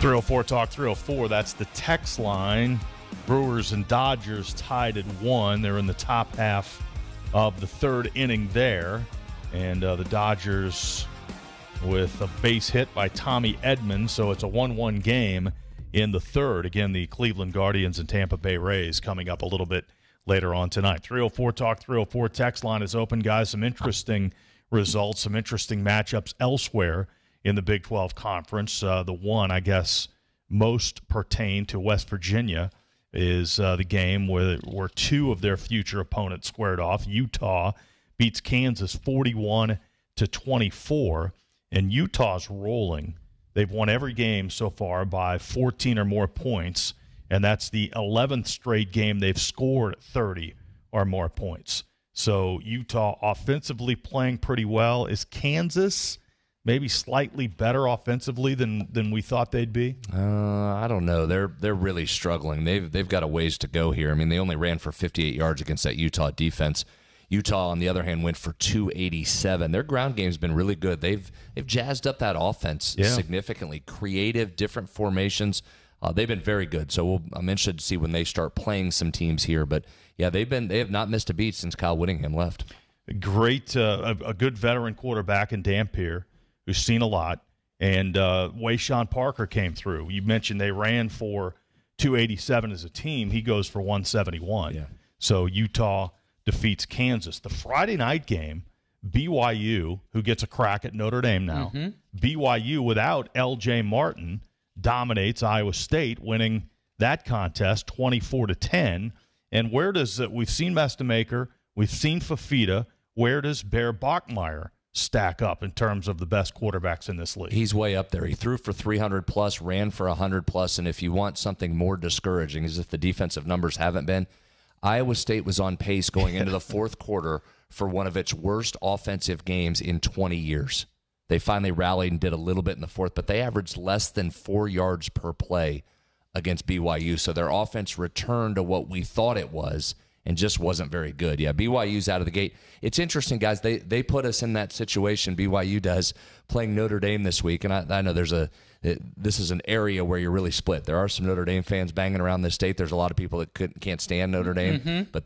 304 Talk 304, that's the text line. Brewers and Dodgers tied at 1. They're in the top half of the third inning there. And the Dodgers with a base hit by Tommy Edman, so it's a 1-1 game in the third. Again, the Cleveland Guardians and Tampa Bay Rays coming up a little bit later on tonight. 304 Talk 304 text line is open, guys. Some interesting results, some interesting matchups elsewhere in the Big 12 Conference. The one, I guess, most pertain to West Virginia is the game where two of their future opponents squared off. Utah beats Kansas 41-24, and Utah's rolling. They've won every game so far by 14 or more points, and that's the 11th straight game they've scored 30 or more points. So Utah offensively playing pretty well. Is Kansas maybe slightly better offensively than we thought they'd be? I don't know. They're really struggling. They've got a ways to go here. I mean, they only ran for 58 yards against that Utah defense. Utah, on the other hand, went for 287. Their ground game's been really good. They've jazzed up that offense significantly. Creative, different formations. They've been very good. So I'm interested to see when they start playing some teams here. But yeah, they have not missed a beat since Kyle Whittingham left. Great, a good veteran quarterback in Dampier, who's seen a lot, and Wayshawn Parker came through. You mentioned they ran for 287 as a team. He goes for 171. Yeah. So Utah defeats Kansas. The Friday night game, BYU, who gets a crack at Notre Dame now, BYU without L.J. Martin dominates Iowa State, winning that contest 24-10. And where does we've seen Mestamaker, we've seen Fafita, where does Bear Bachmeier stack up in terms of the best quarterbacks in this league? He's way up there. He threw for 300+, ran for 100+, and if you want something more discouraging, as if the defensive numbers haven't been, Iowa State was on pace going into the fourth quarter for one of its worst offensive games in 20 years. They finally rallied and did a little bit in the fourth, but they averaged less than 4 yards per play against BYU, so their offense returned to what we thought it was and just wasn't very good. Yeah, BYU's out of the gate. It's interesting, guys. They put us in that situation, BYU does, playing Notre Dame this week. And I know this is an area where you're really split. There are some Notre Dame fans banging around this state. There's a lot of people that can't stand Notre Dame. But